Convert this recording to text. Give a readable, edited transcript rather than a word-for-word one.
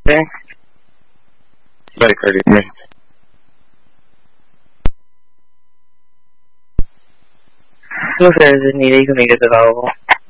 Okay. Very good. If there is a need, you can make it available.